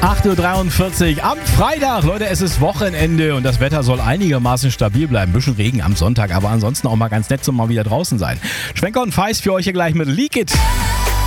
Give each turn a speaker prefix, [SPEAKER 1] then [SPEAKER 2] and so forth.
[SPEAKER 1] 8:43 Uhr am Freitag. Leute, es ist Wochenende und das Wetter soll einigermaßen stabil bleiben. Ein bisschen Regen am Sonntag, aber ansonsten auch mal ganz nett zum mal wieder draußen sein. Schwenker und Feist für euch hier gleich mit Leak It.